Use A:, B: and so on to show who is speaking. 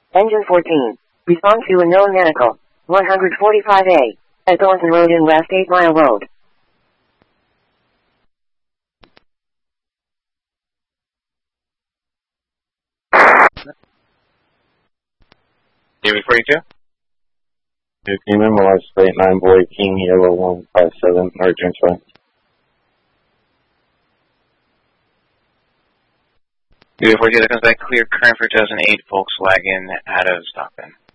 A: Engine 14. Respond to unknown medical. 145A. At Thornton Road in West 8 Mile Road.
B: David 42?
C: Demon, molest state 9 boy, King Yellow 157, North James Way.
B: David 42, that comes back clear, current for 2008 Volkswagen out of Stockton.